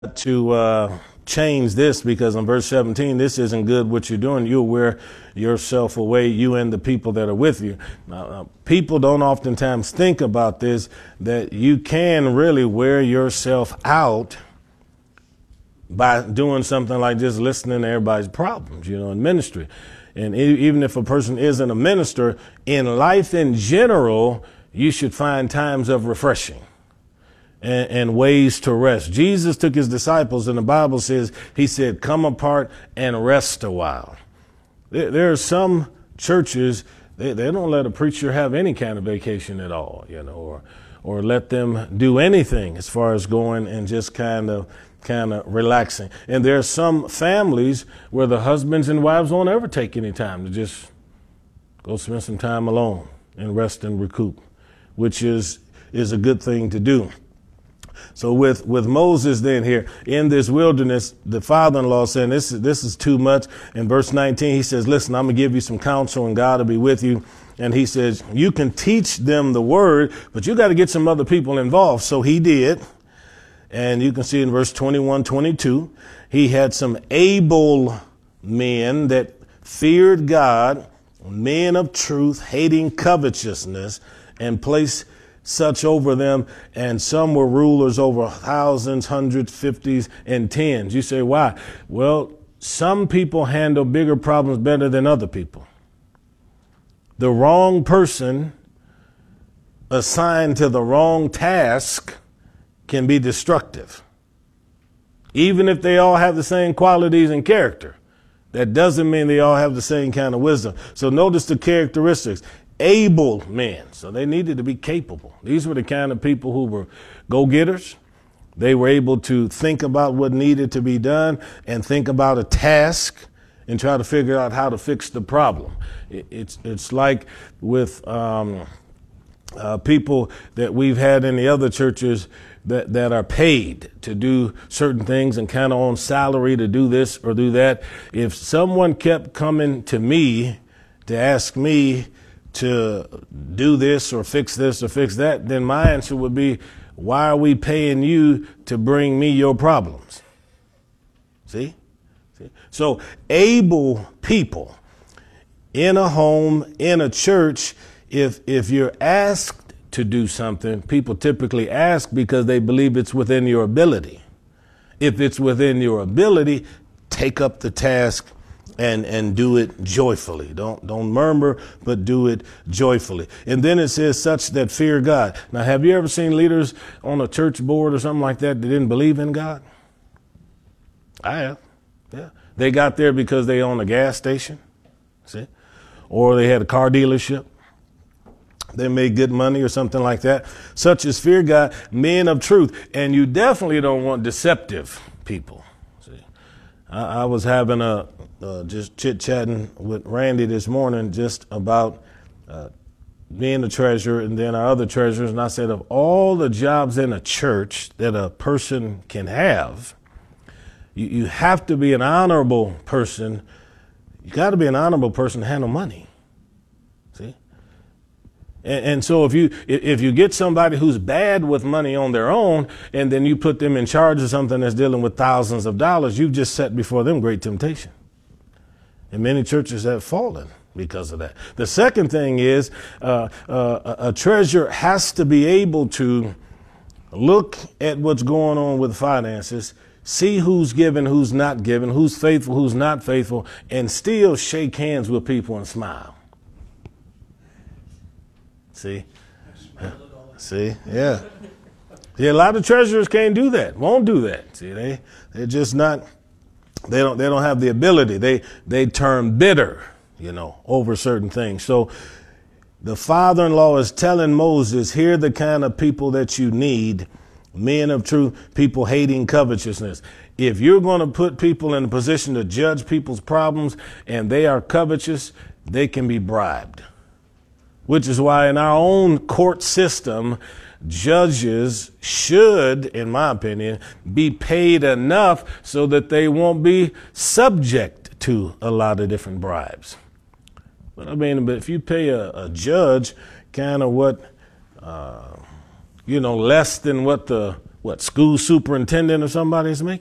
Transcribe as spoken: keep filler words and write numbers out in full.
to uh, change this, because in verse seventeen, this isn't good what you're doing. You'll wear yourself away, you and the people that are with you. Now, uh, people don't oftentimes think about this, that you can really wear yourself out by doing something like just listening to everybody's problems, you know, in ministry. And e- even if a person isn't a minister, in life in general, you should find times of refreshing and, and ways to rest. Jesus took his disciples, and the Bible says, he said, come apart and rest a while. There, there are some churches, they, they don't let a preacher have any kind of vacation at all, you know, or, or let them do anything as far as going and just kind of kind of relaxing. And there are some families where the husbands and wives won't ever take any time to just go spend some time alone and rest and recoup, which is is a good thing to do. So with, with Moses then here in this wilderness, the father-in-law saying this is, this is too much. In verse nineteen, he says, listen, I'm going to give you some counsel and God will be with you. And he says, you can teach them the word, but you got to get some other people involved. So he did. And you can see in verse twenty-one, twenty-two, he had some able men that feared God, men of truth, hating covetousness, and placed such over them. And some were rulers over thousands, hundreds, fifties, and tens. You say, why? Well, some people handle bigger problems better than other people. The wrong person assigned to the wrong task can be destructive. Even if they all have the same qualities and character, that doesn't mean they all have the same kind of wisdom. So notice the characteristics. Able men. So they needed to be capable. These were the kind of people who were go-getters. They were able to think about what needed to be done and think about a task and try to figure out how to fix the problem. It's, it's like with um, uh, people that we've had in the other churches that, that are paid to do certain things and kind of on salary to do this or do that. If someone kept coming to me to ask me to do this or fix this or fix that, then my answer would be, why are we paying you to bring me your problems? See? See? So able people in a home, in a church, if if you're asked to do something, people typically ask because they believe it's within your ability. If it's within your ability, take up the task and and do it joyfully. Don't don't murmur, but do it joyfully. And then it says such that fear God. Now, have you ever seen leaders on a church board or something like that that didn't believe in God? I have. Yeah. They got there because they own a gas station, see, or they had a car dealership. They made good money or something like that. Such as fear God, men of truth. And you definitely don't want deceptive people. See, I, I was having a uh, just chit-chatting with Randy this morning just about uh, being a treasurer and then our other treasurers. And I said, of all the jobs in a church that a person can have, you, you have to be an honorable person. You got to be an honorable person to handle money. See? And, and so if you if you get somebody who's bad with money on their own, and then you put them in charge of something that's dealing with thousands of dollars, you've just set before them great temptation. And many churches have fallen because of that. The second thing is uh, uh, a treasurer has to be able to look at what's going on with finances, see who's giving, who's not giving, who's faithful, who's not faithful, and still shake hands with people and smile. See? See? Yeah. Yeah, a lot of treasurers can't do that, won't do that. See, they, they're just not, they don't, they don't have the ability. They, they turn bitter, you know, over certain things. So the father-in-law is telling Moses, here are the kind of people that you need, men of truth, people hating covetousness. If you're going to put people in a position to judge people's problems and they are covetous, they can be bribed. Which is why in our own court system, judges should, in my opinion, be paid enough so that they won't be subject to a lot of different bribes. But I mean, but if you pay a, a judge kind of what, uh, you know, less than what the what, school superintendent or somebody is making?